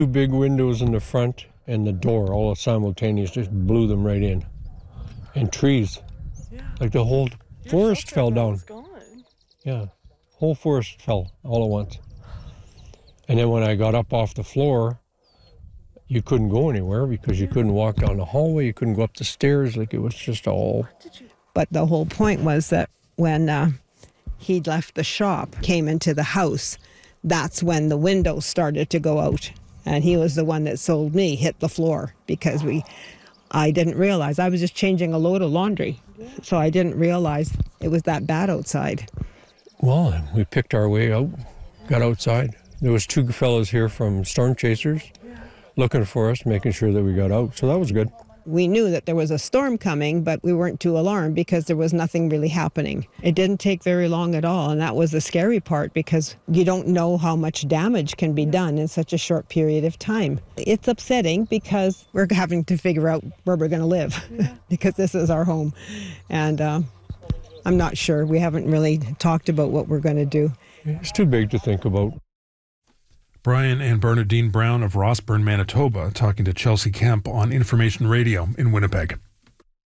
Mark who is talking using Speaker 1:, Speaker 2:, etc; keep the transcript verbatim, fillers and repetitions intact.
Speaker 1: Two big windows in the front and the door all simultaneous just blew them right in. And trees.
Speaker 2: Yeah.
Speaker 1: Like the whole
Speaker 2: Your
Speaker 1: forest
Speaker 2: shelter
Speaker 1: fell down.
Speaker 2: was gone.
Speaker 1: Yeah, whole forest fell all at once. And then when I got up off the floor, you couldn't go anywhere because you couldn't walk down the hallway, you couldn't go up the stairs, like it was just all...
Speaker 3: But the whole point was that when uh, he'd left the shop, came into the house, that's when the windows started to go out. And he was the one that sold me, hit the floor, because we, I didn't realize. I was just changing a load of laundry, so I didn't realize it was that bad outside.
Speaker 1: Well, we picked our way out, got outside. There was two fellows here from Storm Chasers looking for us, making sure that we got out. So that was good.
Speaker 3: We knew that there was a storm coming, but we weren't too alarmed because there was nothing really happening. It didn't take very long at all, and that was the scary part because you don't know how much damage can be done in such a short period of time. It's upsetting because we're having to figure out where we're going to live because this is our home. And uh, I'm not sure. We haven't really talked about what we're going to do.
Speaker 1: It's too big to think about.
Speaker 4: Brian and Bernadine Brown of Rossburn, Manitoba, talking to Chelsea Kemp on Information Radio in Winnipeg.